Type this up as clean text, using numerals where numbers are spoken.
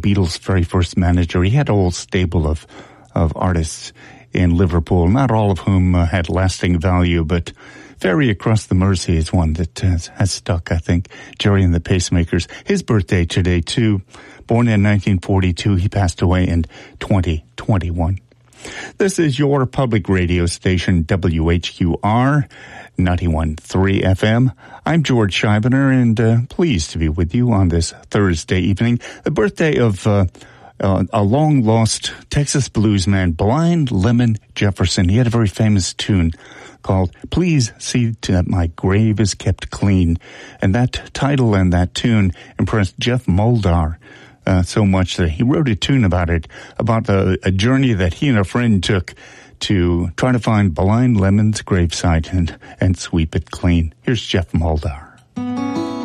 Beatles' very first manager. He had a whole stable of artists in Liverpool, not all of whom had lasting value, but Ferry Across the Mersey is one that has stuck, I think. Gerry and the Pacemakers. His birthday today, too. Born in 1942, he passed away in 2021. This is your public radio station, WHQR 91.3 FM. I'm George Scheibner, and pleased to be with you on this Thursday evening. The birthday of a long-lost Texas bluesman, Blind Lemon Jefferson. He had a very famous tune called Please See That My Grave Is Kept Clean. And that title and that tune impressed Jeff Moldar so much that he wrote a tune about it, about a journey that he and a friend took to try to find Blind Lemon's gravesite and sweep it clean. Here's Jeff Moldar.